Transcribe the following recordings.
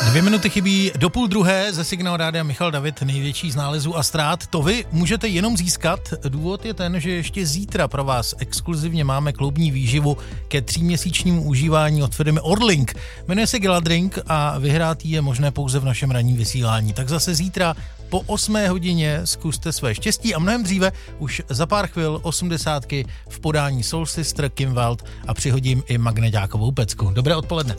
2 minuty chybí do 12:30 ze Signál Rádia Michal David, největší z nálezů a ztrát. To vy můžete jenom získat. Důvod je ten, že ještě zítra pro vás exkluzivně máme kloubní výživu ke 3měsíčnímu užívání od firmy Orlink. Jmenuje se Geladrink a vyhrát je možné pouze v našem ranním vysílání. Tak zase zítra po 8 hodině zkuste své štěstí a mnohem dříve už za pár chvil 80 v podání Soul Sister, Kim Wilde a přihodím i magneťákovou pecku. Dobré odpoledne.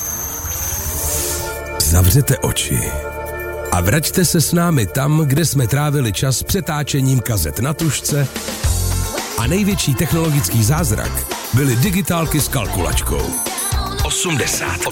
Zavřete oči a vraťte se s námi tam, kde jsme trávili čas přetáčením kazet na tužce a největší technologický zázrak byly digitálky s kalkulačkou. 80.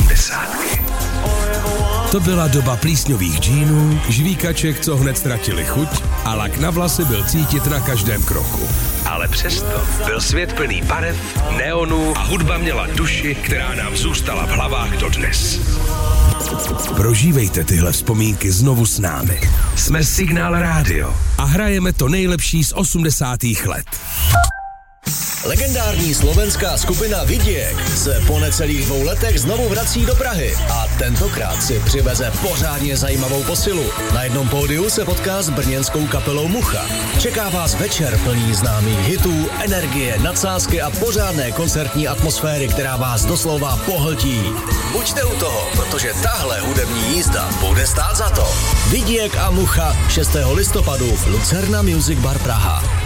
To byla doba plísňových džínů, žvíkaček, co hned ztratili chuť a lak na vlasy byl cítit na každém kroku. Ale přesto byl svět plný barev, neonů a hudba měla duši, která nám zůstala v hlavách dodnes. Prožívejte tyhle vzpomínky znovu s námi. Jsme Signál Rádio a hrajeme to nejlepší z 80. let. Legendární slovenská skupina Vidiek se po necelých 2 letech znovu vrací do Prahy a tentokrát si přiveze pořádně zajímavou posilu. Na jednom pódiu se potká s brněnskou kapelou Mucha. Čeká vás večer plný známých hitů, energie, nadsázky a pořádné koncertní atmosféry, která vás doslova pohltí. Buďte u toho, protože tahle hudební jízda bude stát za to. Vidiek a Mucha 6. listopadu v Lucerna Music Bar Praha.